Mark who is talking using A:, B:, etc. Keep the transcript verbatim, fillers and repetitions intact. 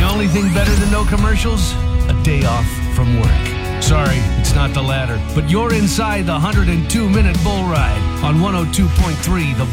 A: only thing better than no commercials? A day off from work. Sorry, it's not the latter, but you're inside the one hundred two minute bull ride on one oh two point three The